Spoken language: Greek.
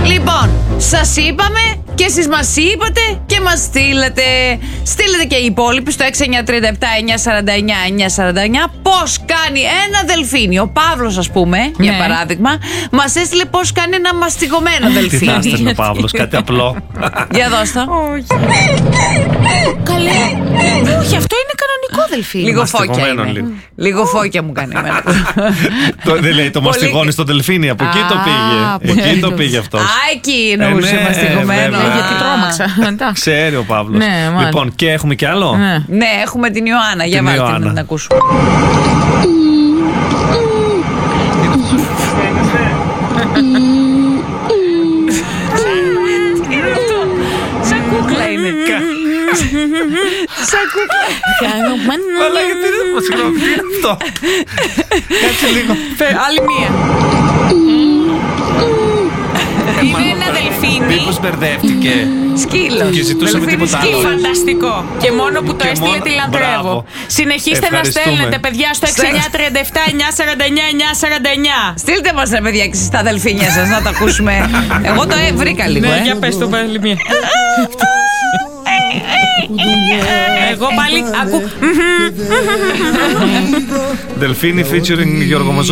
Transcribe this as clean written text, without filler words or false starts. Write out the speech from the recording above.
Λοιπόν, σας είπαμε και εσείς μας είπατε και μας στείλετε. Στείλετε και οι υπόλοιποι στο 6937-949-949 πώς κάνει ένα δελφίνι. Ο Παύλος, ας πούμε, για παράδειγμα, μας έστειλε πώς κάνει ένα μαστιγωμένο δελφίνι. Τι θα έστελνε ο Παύλος, κάτι απλό. Για δώσ' το. Όχι. Καλέ. Όχι, αυτό είναι κανονικό δελφίνι. Λίγο φώκια είναι. Λίγο. Λίγο φώκια μου κάνει εμένα. Δεν λέει το μαστιγώνει στο δελφίνι, από εκεί το πήγε. Εκεί το πήγε αυτός. Α, εκεί εννοούσε μαστιγωμένο. Γιατί τρόμαξα. Ξέρει ο Παύλος. Ναι, μάλιστα. Λοιπόν, και έχουμε κι άλλο. Ναι, έχουμε την Ιωάννα. Για βάλτε να την ακούσουμε. Σαν κούκλα είναι. Σαν κούκλα. Αλλά γιατί δεν μας συγγνώμη, τι είναι αυτό. Κάτσε λίγο. Άλλη μία. Είναι ένα δελφίνι. Μήπως μπερδεύτηκε. Σκύλο. Και ζητούσαμε τίποτα άλλο. Φανταστικό. Και μόνο που το Και έστειλε μόνο- τη λατρεύω. Μπράβο. Συνεχίστε να Ευχαριστούμε. στέλνετε, παιδιά, στο 6937-949-949. Στείλτε μας, ρε παιδιά, και εσείς τα αδελφίνια σας να τα ακούσουμε. Εγώ το βρήκα λίγο. Ναι, για πες το πάλι μία. Εγώ πάλι ακού. Δελφίνι featuring Γιώργο Μαζό.